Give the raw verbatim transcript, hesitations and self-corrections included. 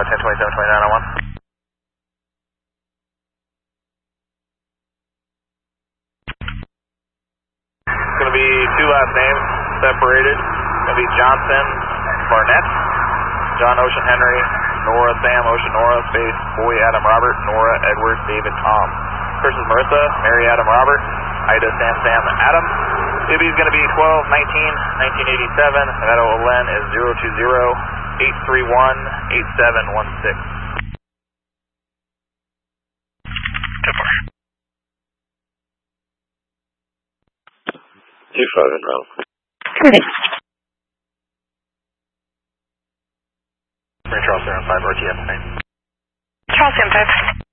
ten twenty-seven twenty-nine on one. It's going to be two last names separated. It's going to be Johnson Barnett, John Ocean Henry, Nora Sam Ocean Nora, space Boy Adam Robert, Nora Edward David Tom. Chris's Marissa, Mary Adam Robert, Ida Sam Sam Adam. C B is going to be twelve nineteen nineteen eighty-seven. That O L N is zero two zero eight three one eight seven one six. Two five in row. Perfect. Charles seven five R T F. Charles seven five.